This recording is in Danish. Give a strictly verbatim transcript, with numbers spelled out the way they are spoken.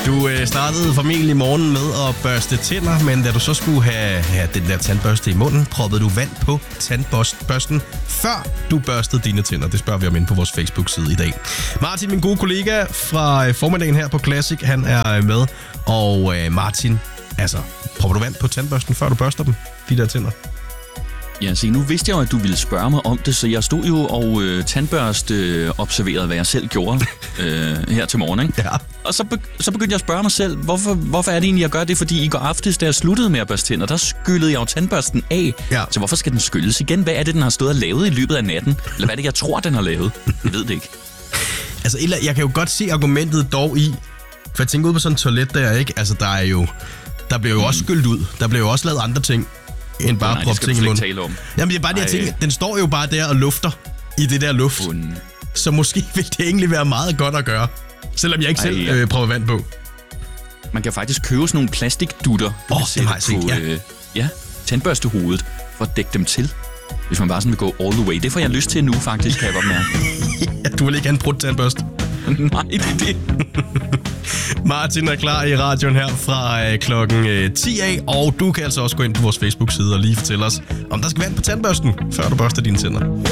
Du øh, startede formentlig morgenen med at børste tænder, men da du så skulle have, have den der tandbørste i munden, proppede du vand på tandbørsten, før du børstede dine tænder. Det spørger vi om inde på vores Facebook-side i dag. Martin, min gode kollega fra øh, formiddagen her på Classic, han er øh, med. Og øh, Martin, altså, propper du vand på tandbørsten, før du børster dem, de der tænder? Ja, se, nu vidste jeg jo, at du ville spørge mig om det, så jeg stod jo og øh, tandbørste øh, observerede, hvad jeg selv gjorde øh, her til morgen, ikke? Ja. Og så, be- så begyndte jeg at spørge mig selv, hvorfor, hvorfor er det egentlig, jeg gør det? Fordi i går aftes, da jeg sluttede med at børste tænder, der skyllede jeg jo tandbørsten af. Ja. Så hvorfor skal den skylles igen? Hvad er det, den har stået og lavet i løbet af natten? Eller hvad er det, jeg tror, den har lavet? Jeg ved det ikke. Altså, jeg kan jo godt se argumentet dog i, for jeg tænker ud på sådan et toilet der, ikke? Altså, der er jo, der bliver jo mm. også skyllet ud. Der bliver jo også lavet andre ting, end bare nej, proppe ting i munden. Jamen, det er bare det, jeg tænker. Den står jo bare der og lufter i det der luft. Bund. Så måske vil det egentlig være meget godt at gøre, selvom jeg ikke Ej, selv ja. øh, prøver vand på. Man kan faktisk købe sådan nogle plastikdutter, Åh, oh, det har jeg set, på, ja. Øh, ja, tandbørstehovedet, for at dække dem til. Hvis man bare sådan vil gå all the way. Det får jeg lyst til nu, faktisk, kan jeg godt mærke. Ja, du vil ikke have en brudt tandbørste. Nej, det er det. Martin er klar i radioen her fra øh, klokken øh, ti af, og du kan altså også gå ind på vores Facebook-side og lige fortælle os, om der skal vand på tandbørsten, før du børster dine tænder.